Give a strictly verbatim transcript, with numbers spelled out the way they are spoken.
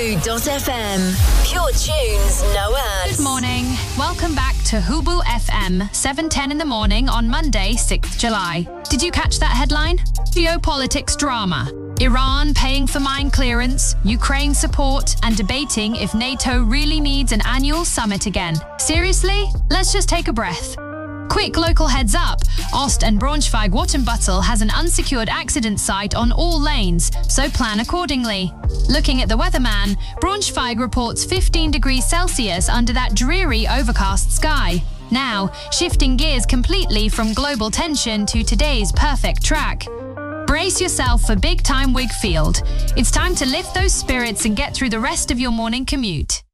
Hubu dot F M. Pure tunes, no ads. Good morning. Welcome back to Hubu F M, seven ten in the morning on Monday, sixth of July. Did you catch that headline? Geopolitics drama. Iran paying for mine clearance, Ukraine support, and debating if NATO really needs an annual summit again. Seriously? Let's just take a breath. Quick local heads up, Oost and Braunschweig-Watenbüttel has an unsecured accident site on all lanes, so plan accordingly. Looking at the weatherman, Braunschweig reports fifteen degrees Celsius under that dreary overcast sky. Now, shifting gears completely from global tension to today's perfect track. Brace yourself for big-time Wigfield. It's time to lift those spirits and get through the rest of your morning commute.